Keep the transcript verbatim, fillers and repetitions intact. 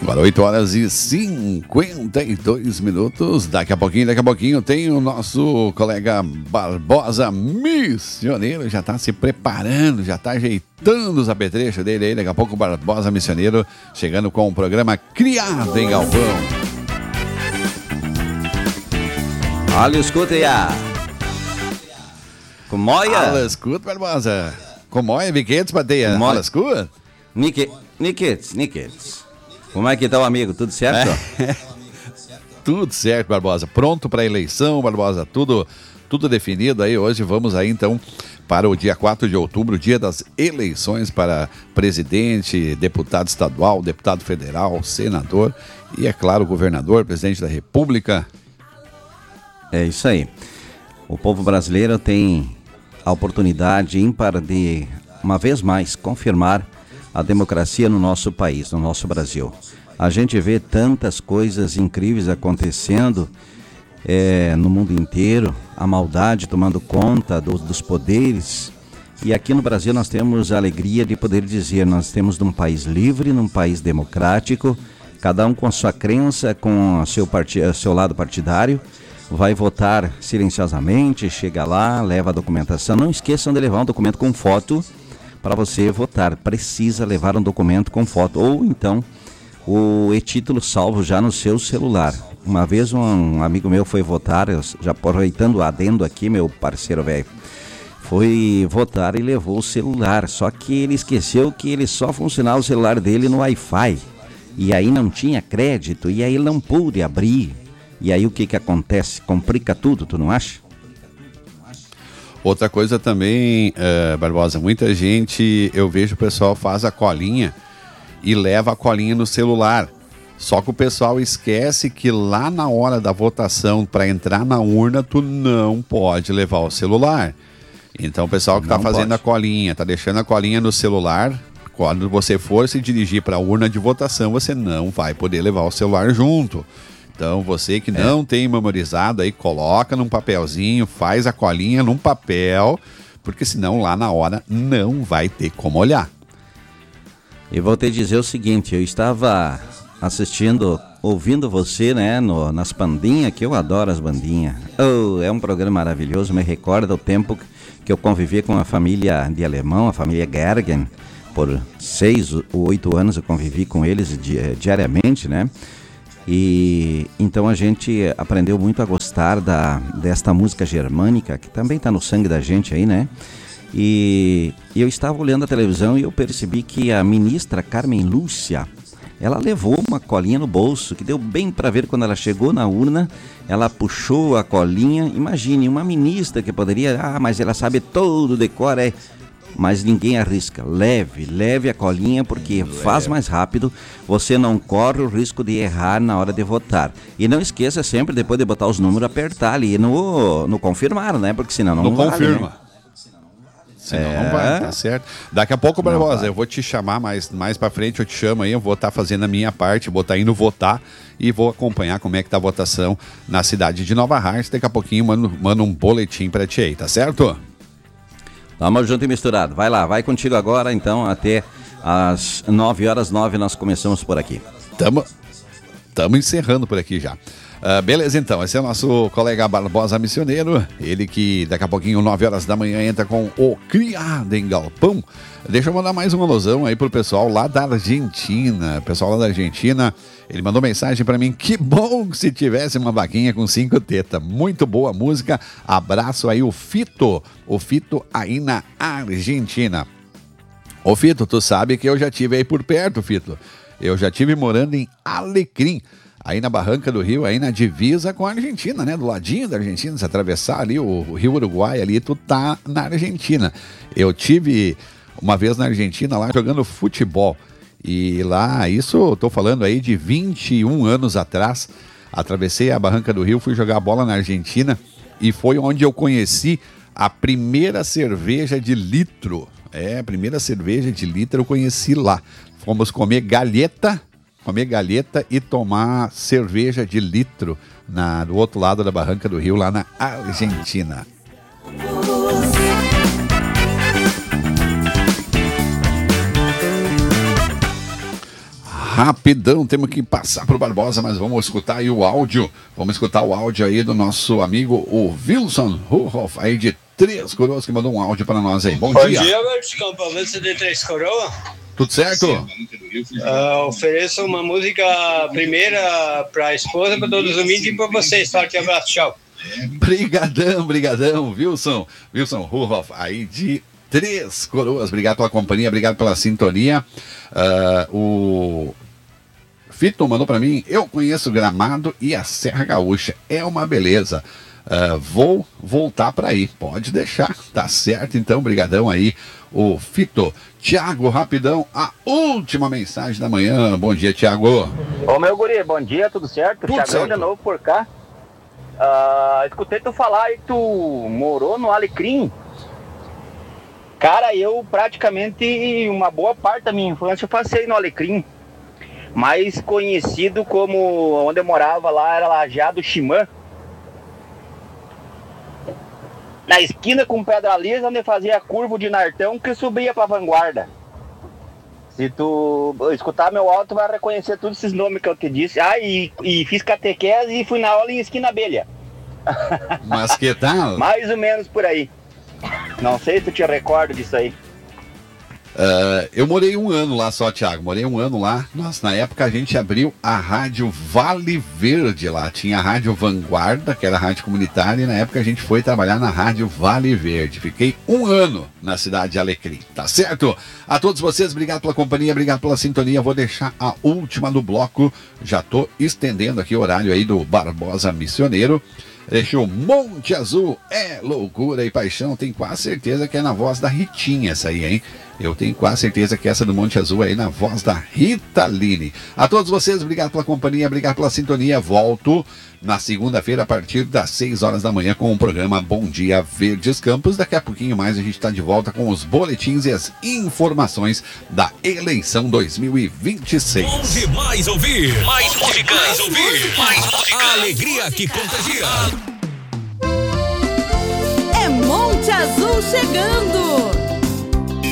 Agora oito horas e cinquenta e dois minutos. Daqui a pouquinho, daqui a pouquinho tem o nosso colega Barbosa Missioneiro. Já está se preparando, já está ajeitando os apetrechos dele aí. Daqui a pouco o Barbosa Missioneiro chegando com o programa Criado em Galpão. Olha, escuta aí a... Comoia? Olha, escuta, Barbosa. Comoia, biquetes, bateia. Olha, escuta. Niquetes, Niquetes. Como é que tá o amigo? Tudo certo? É. Tudo certo, Barbosa. Pronto para a eleição, Barbosa. Tudo, tudo definido aí. Hoje vamos aí, então, para o dia quatro de outubro, dia das eleições para presidente, deputado estadual, deputado federal, senador e, é claro, governador, presidente da República. É isso aí. O povo brasileiro tem a oportunidade ímpar de, uma vez mais, confirmar a democracia no nosso país, no nosso Brasil. A gente vê tantas coisas incríveis acontecendo é, no mundo inteiro, a maldade tomando conta do, dos poderes. E aqui no Brasil nós temos a alegria de poder dizer, nós temos um país livre, num país democrático, cada um com a sua crença, com o seu, part... seu lado partidário, vai votar silenciosamente, chega lá, leva a documentação. Não esqueçam de levar um documento com foto. Para você votar, precisa levar um documento com foto ou então o e-título salvo já no seu celular. Uma vez um amigo meu foi votar, já aproveitando o adendo aqui, meu parceiro velho, foi votar e levou o celular, só que ele esqueceu que ele só funcionava o celular dele no Wi-Fi e aí não tinha crédito e aí ele não pôde abrir. E aí o que que acontece? Complica tudo, tu não acha? Outra coisa também, uh, Barbosa, muita gente, eu vejo o pessoal faz a colinha e leva a colinha no celular. Só que o pessoal esquece que lá na hora da votação, para entrar na urna, tu não pode levar o celular. Então o pessoal que está fazendo pode. a colinha, está deixando a colinha no celular, quando você for se dirigir para a urna de votação, você não vai poder levar o celular junto. Então, você que não é. tem memorizado, aí coloca num papelzinho, faz a colinha num papel, porque senão lá na hora não vai ter como olhar. E vou te dizer o seguinte, eu estava assistindo, ouvindo você, né, no, nas bandinhas, que eu adoro as bandinhas. Oh, é um programa maravilhoso, me recorda o tempo que eu convivi com a família de alemão, a família Gergen. Por seis ou oito anos eu convivi com eles di- diariamente, né? E então a gente aprendeu muito a gostar da, desta música germânica, que também está no sangue da gente aí, né? E, e eu estava olhando a televisão e eu percebi que a ministra Carmen Lúcia, ela levou uma colinha no bolso, que deu bem para ver quando ela chegou na urna, ela puxou a colinha. Imagine, uma ministra que poderia, ah, mas ela sabe todo o decor, é... Mas ninguém arrisca. Leve, leve a colinha, porque leve. Faz mais rápido, você não corre o risco de errar na hora de votar. E não esqueça sempre, depois de botar os números, apertar ali no, no confirmar, né? Porque senão não, não vale, confirma. Né? Senão é... não vai, tá certo. Daqui a pouco, Barbosa, eu vou te chamar mais, mais pra frente, eu te chamo aí, eu vou estar tá fazendo a minha parte, vou estar tá indo votar e vou acompanhar como é que tá a votação na cidade de Nova Hartz. Daqui a pouquinho mando, mando um boletim pra ti aí, tá certo? Tamo junto e misturado. Vai lá, vai contigo agora, então, até às nove horas, nove nós começamos por aqui. Tamo, tamo encerrando por aqui já. Uh, beleza, então, esse é o nosso colega Barbosa Missioneiro, ele que daqui a pouquinho, nove horas da manhã, entra com o Criado em Galpão. Deixa eu mandar mais uma alusão aí pro pessoal lá da Argentina. O pessoal lá da Argentina, ele mandou mensagem pra mim, que bom se tivesse uma vaquinha com cinco tetas. Muito boa música, abraço aí o Fito, o Fito aí na Argentina. Ô Fito, tu sabe que eu já tive aí por perto, Fito. Eu já tive morando em Alecrim, aí na Barranca do Rio, aí na divisa com a Argentina, né? Do ladinho da Argentina, se atravessar ali o, o Rio Uruguai, ali tu tá na Argentina. Eu tive uma vez na Argentina lá jogando futebol. E lá, isso eu tô falando aí de vinte e um anos atrás, atravessei a Barranca do Rio, fui jogar bola na Argentina e foi onde eu conheci a primeira cerveja de litro. É, a primeira cerveja de litro eu conheci lá. Fomos comer galheta, comer galheta e tomar cerveja de litro na, do outro lado da Barranca do Rio, lá na Argentina. rapidão, temos que passar pro Barbosa, mas vamos escutar aí o áudio. Vamos escutar o áudio aí do nosso amigo, o Wilson Ruhoff, aí de Três Coroas, que mandou um áudio para nós aí. Bom, Bom dia. Bom dia, meu Wilson de Três Coroas. Tudo certo? Uh, ofereço uma música primeira para a esposa, para todos os ouvintes e para vocês. Forte abraço, tchau. Brigadão, brigadão, Wilson. Wilson Ruhoff, aí de Três Coroas. Obrigado pela companhia, obrigado pela sintonia. Uh, o Fito mandou para mim, eu conheço Gramado e a Serra Gaúcha. É uma beleza. Uh, vou voltar para aí. Pode deixar, tá certo então, brigadão aí. O Fito. Tiago, rapidão, a última mensagem da manhã. Bom dia, Tiago. Ô meu guri, bom dia, tudo certo? Tudo Tiagão certo. de novo por cá. Uh, escutei tu falar aí que tu morou no Alecrim. Cara, eu praticamente, uma boa parte da minha infância eu passei no Alecrim. Mais conhecido como, onde eu morava lá, era Lajeado Chimã. Na esquina com Pedra Lisa, onde fazia curva de Nartão que subia pra Vanguarda. Se tu escutar meu áudio, tu vai reconhecer todos esses nomes que eu te disse. Ah, e, e fiz catequese e fui na aula em Esquina Abelha. Mas que tal? Mais ou menos por aí. Não sei se tu te recorda disso aí. Uh, eu morei um ano lá só, Thiago. Morei um ano lá. Nossa, na época a gente abriu a rádio Vale Verde lá. Tinha a rádio Vanguarda, que era a rádio comunitária, e na época a gente foi trabalhar na rádio Vale Verde. Fiquei um ano na cidade de Alecrim, tá certo? A todos vocês, obrigado pela companhia, obrigado pela sintonia. Vou deixar a última do bloco. Já tô estendendo aqui o horário aí do Barbosa Missioneiro. Deixou Monte Azul, é loucura e paixão. Tenho quase certeza que é na voz da Ritinha essa aí, hein? Eu tenho quase certeza que essa do Monte Azul é aí na voz da Rita Line. A todos vocês, obrigado pela companhia, obrigado pela sintonia. Volto na segunda-feira a partir das seis horas da manhã com o programa Bom Dia Verdes Campos. Daqui a pouquinho mais a gente está de volta com os boletins e as informações da eleição dois mil e vinte e seis. Bom demais ouvir. Mais música. Mais ouvir. Mais música. A alegria que contagia. É Monte Azul chegando.